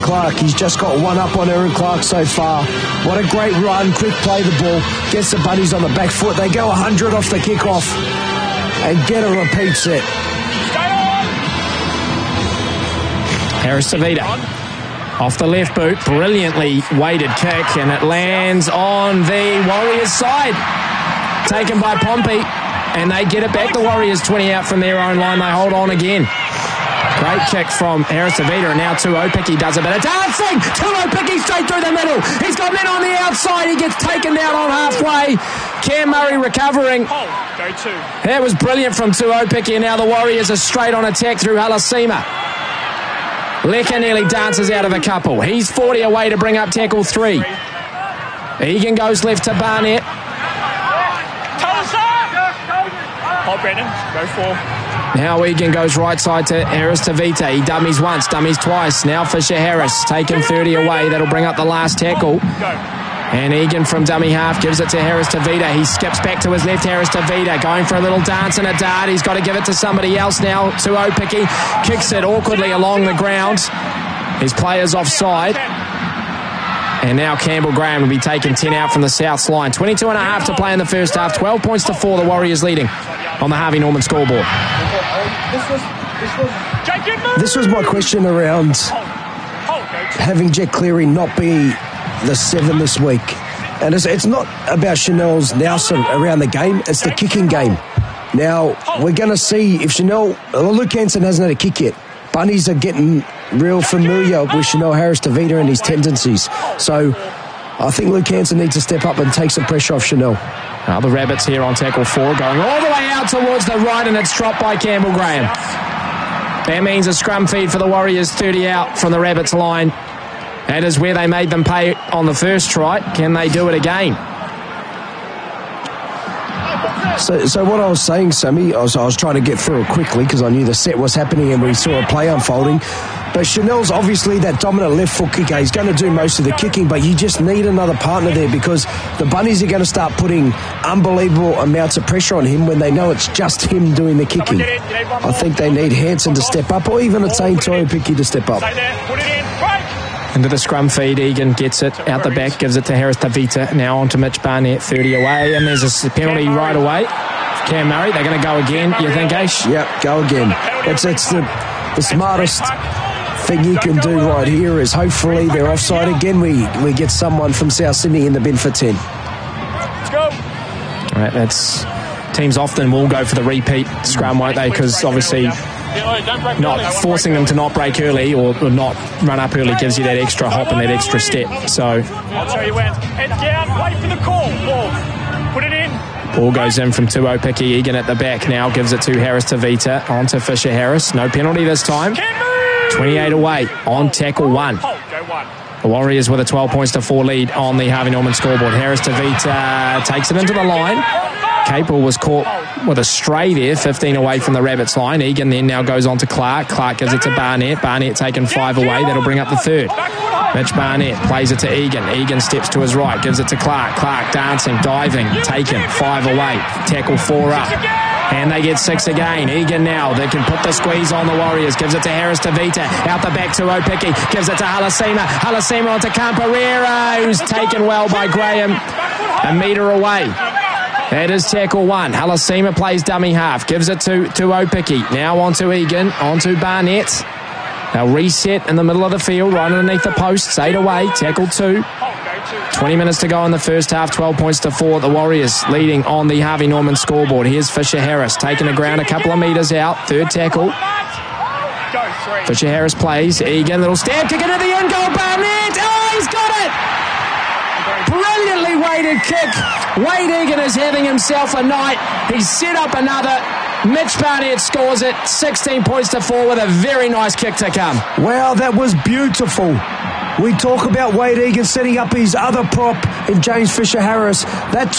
Clark. He's just got one up on Aaron Clark so far. What a great run. Quick play the ball. Gets the Bunnies on the back foot. They go 100 off the kickoff and get a repeat set. Harris-Tavita off the left boot. Brilliantly weighted kick, and it lands on the Warriors side. Taken by Pompey, and they get it back. The Warriors 20 out from their own line. They hold on again. Great kick from Harris-Tavita, and now Tuopiki does a bit of dancing. Tuopiki straight through the middle. He's got men on the outside. He gets taken down on halfway. Cam Murray recovering. That was brilliant from Tuopiki, and now the Warriors are straight on attack through Halasima. Lecker nearly dances out of a couple. He's 40 away to bring up tackle 3. Egan goes left to Barnett. Brennan, go for. Now Egan goes right side to Harris-Tavita. He dummies once, dummies twice. Now Fisher-Harris taking 30 away. That'll bring up the last tackle. And Egan from dummy half gives it to Harris-Tavita. He skips back to his left. Harris-Tavita going for a little dance and a dart. He's got to give it to somebody else now. Tuopiki kicks it awkwardly along the ground. His player's offside. And now Campbell Graham will be taking 10 out from the Souths line. 22 and a half to play in the first half. 12 points to 4. The Warriors leading on the Harvey Norman scoreboard. This was my question around having Jet Cleary not be the 7 this week. And it's not about Chanel's now around the game. It's the kicking game. Now, we're going to see if Luke Hanson hasn't had a kick yet. Bunnies are getting real familiar with Chanel Harris-Tavita and his tendencies. So I think Luke Hanson needs to step up and take some pressure off Chanel. The Rabbits here on tackle 4 going all the way out towards the right, and it's dropped by Campbell Graham. That means a scrum feed for the Warriors, 30 out from the Rabbits line. That is where they made them pay on the first try. Can they do it again? So what I was saying, Sammy, I was trying to get through it quickly because I knew the set was happening and we saw a play unfolding. But Chanel's obviously that dominant left foot kicker. He's going to do most of the kicking, but you just need another partner there because the Bunnies are going to start putting unbelievable amounts of pressure on him when they know it's just him doing the kicking. I think they need Hanson to step up, or even Atane Tuopiki to step up. Into the scrum feed, Egan gets it out the back, gives it to Harris-Tavita. Now on to Mitch Barnett, 30 away, and there's a penalty right away. Cam Murray, they're going to go again, you think, Ash? Yep, go again. It's the smartest thing you can do right here is hopefully they're offside again. We get someone from South Sydney in the bin for 10. Let's go. All right, that's teams often will go for the repeat scrum, won't they? Because obviously not forcing them to not break early or not run up early gives you that extra hop and that extra step. So I'll tell you when. Head down, wait for the call. Ball. Put it in. Ball goes in from Tuopiki. Egan at the back now gives it to Harris-Tavita. On to Fisher-Harris. No penalty this time. 28 away on tackle 1. The Warriors with a 12 points to 4 lead on the Harvey Norman scoreboard. Harris-Tavita takes it into the line. Capel was caught with a stray there, 15 away from the Rabbits line. Egan then now goes on to Clark. Clark gives it to Barnett. Barnett taking 5 away. That'll bring up the 3rd. Mitch Barnett plays it to Egan. Egan steps to his right, gives it to Clark. Clark dancing, diving, taken, 5 away. Tackle 4 up. And they get 6 again. Egan now, they can put the squeeze on the Warriors. Gives it to Harris-Tavita. Out the back to Tuopiki. Gives it to Halasima. Halasima onto Camperera, who's taken well by Graham. A metre away. That is tackle 1. Halasima plays dummy half. Gives it to Tuopiki. Now onto Egan. Onto Barnett. They'll reset in the middle of the field, right underneath the posts. 8 away. Tackle 2. 20 minutes to go in the first half. 12 points to 4. The Warriors leading on the Harvey Norman scoreboard. Here's Fisher-Harris taking the ground a couple of metres out. 3rd tackle. Fisher-Harris plays. Egan, little stab kick into the end goal. Barnett. Oh, he's got it! Brilliantly weighted kick. Wade Egan is having himself a night. He's set up another. Mitch Barnett scores it. 16 points to 4 with a very nice kick to come. Wow, that was beautiful. We talk about Wade Egan setting up his other prop in James Fisher-Harris. That